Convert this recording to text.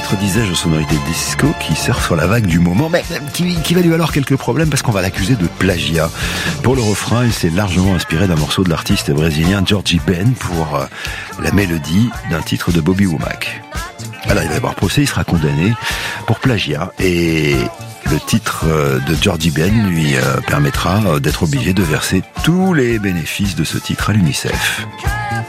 titre, disais-je, aux sonorités disco qui surfe sur la vague du moment, mais qui va lui valoir quelques problèmes parce qu'on va l'accuser de plagiat. Pour le refrain, il s'est largement inspiré d'un morceau de l'artiste brésilien Jorge Ben pour la mélodie d'un titre de Bobby Womack. Alors il va y avoir procès, il sera condamné pour plagiat et le titre de Jorge Ben lui permettra d'être obligé de verser tous les bénéfices de ce titre à l'UNICEF.